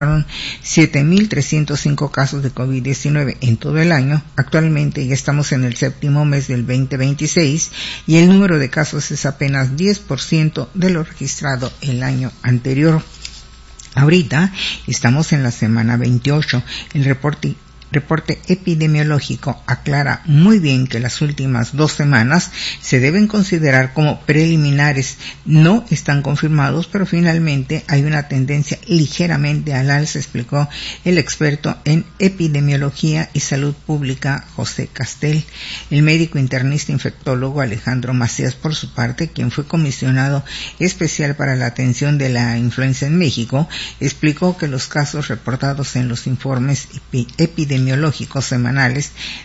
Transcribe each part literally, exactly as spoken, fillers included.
siete mil trescientos cinco casos de COVID diecinueve en todo el año. Actualmente ya estamos en el séptimo mes del veinte veintiséis y el número de casos es apenas diez por ciento de lo registrado el año anterior. Ahorita estamos en la semana veintiocho. El reporte reporte epidemiológico aclara muy bien que las últimas dos semanas se deben considerar como preliminares. No están confirmados, pero finalmente hay una tendencia ligeramente al alza, explicó el experto en epidemiología y salud pública José Castel. El médico internista infectólogo Alejandro Macías, por su parte, quien fue comisionado especial para la atención de la influenza en México, explicó que los casos reportados en los informes epidemiológicos semanales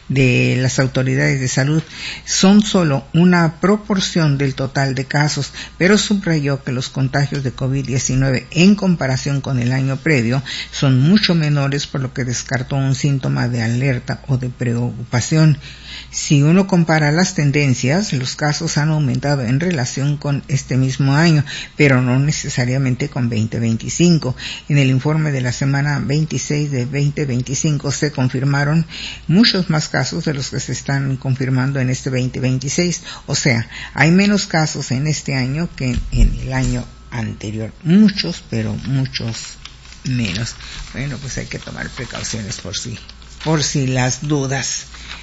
de las autoridades de salud son solo una proporción del total de casos, pero subrayó que los contagios de COVID diecinueve en comparación con el año previo son mucho menores, por lo que descartó un síntoma de alerta o de preocupación. Si uno compara las tendencias, los casos han aumentado en relación con este mismo año, pero no necesariamente con veinte veinticinco. En el informe de la semana veintiséis de veinte veinticinco se confirmaron muchos más casos de los que se están confirmando en este veinte veintiséis. O sea, hay menos casos en este año que en el año anterior. Muchos, pero muchos menos. Bueno, pues hay que tomar precauciones por si, por si las dudas.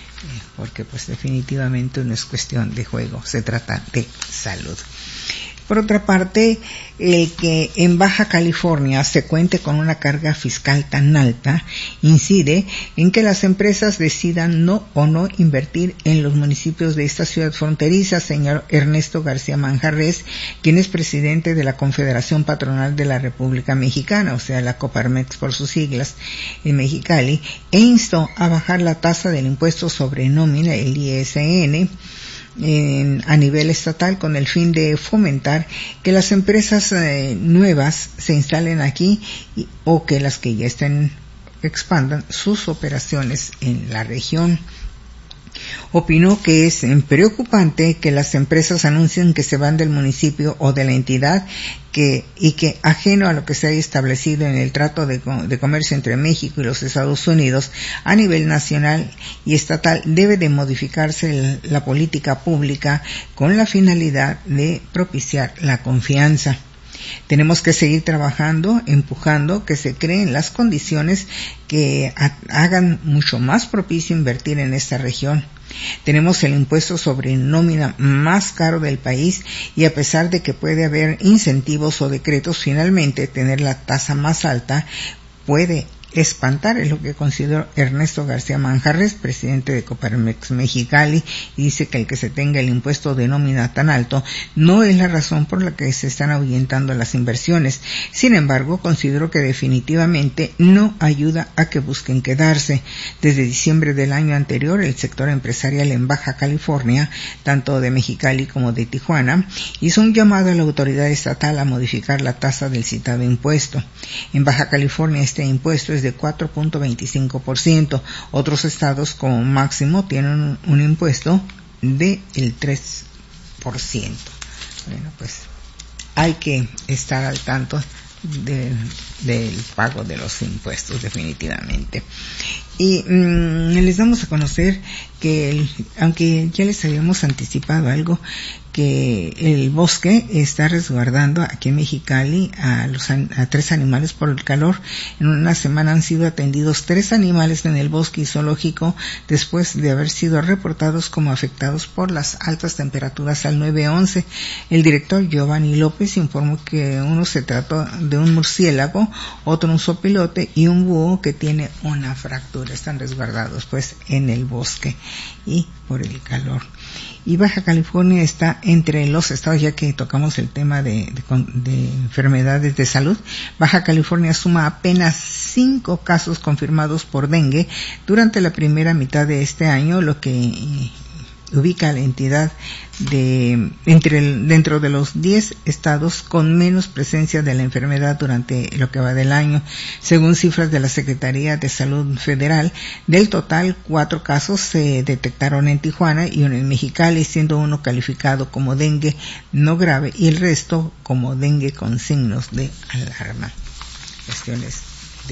Porque pues definitivamente no es cuestión de juego, se trata de salud. Por otra parte, el que en Baja California se cuente con una carga fiscal tan alta incide en que las empresas decidan no o no invertir en los municipios de esta ciudad fronteriza, señor Ernesto García Manjarres, quien es presidente de la Confederación Patronal de la República Mexicana, o sea, la Coparmex por sus siglas, en Mexicali, e instó a bajar la tasa del impuesto sobre nómina, el I S N, En, a nivel estatal, con el fin de fomentar que las empresas eh, nuevas se instalen aquí y, o que las que ya estén expandan sus operaciones en la región. Opinó que es preocupante que las empresas anuncien que se van del municipio o de la entidad que y que, ajeno a lo que se haya establecido en el trato de, de comercio entre México y los Estados Unidos a nivel nacional y estatal, debe de modificarse el, la política pública con la finalidad de propiciar la confianza. Tenemos que seguir trabajando, empujando que se creen las condiciones que ha, hagan mucho más propicio invertir en esta región. Tenemos el impuesto sobre nómina más caro del país y a pesar de que puede haber incentivos o decretos, finalmente tener la tasa más alta puede espantar, es lo que consideró Ernesto García Manjarres, presidente de Coparmex Mexicali, y dice que el que se tenga el impuesto de nómina tan alto no es la razón por la que se están ahuyentando las inversiones. Sin embargo, consideró que definitivamente no ayuda a que busquen quedarse. Desde diciembre del año anterior, el sector empresarial en Baja California, tanto de Mexicali como de Tijuana, hizo un llamado a la autoridad estatal a modificar la tasa del citado impuesto. En Baja California este impuesto es de cuatro punto veinticinco por ciento. Otros estados como máximo tienen un, un impuesto de el tres por ciento. Bueno, pues hay que estar al tanto de, del pago de los impuestos definitivamente. Y mmm, les damos a conocer que, el, aunque ya les habíamos anticipado algo, que el bosque está resguardando aquí en Mexicali a, los, a tres animales por el calor. En una semana han sido atendidos tres animales en el bosque y zoológico después de haber sido reportados como afectados por las altas temperaturas al nueve once. El director Giovanni López informó que uno se trató de un murciélago, otro un zopilote y un búho que tiene una fractura. Están resguardados pues en el bosque y por el calor. Y Baja California está entre los estados, ya que tocamos el tema de, de, de enfermedades de salud. Baja California suma apenas cinco casos confirmados por dengue durante la primera mitad de este año, lo que eh, ubica a la entidad de entre el, dentro de los diez estados con menos presencia de la enfermedad durante lo que va del año. Según cifras de la Secretaría de Salud Federal, del total, cuatro casos se detectaron en Tijuana y uno en Mexicali, siendo uno calificado como dengue no grave y el resto como dengue con signos de alarma. Cuestiones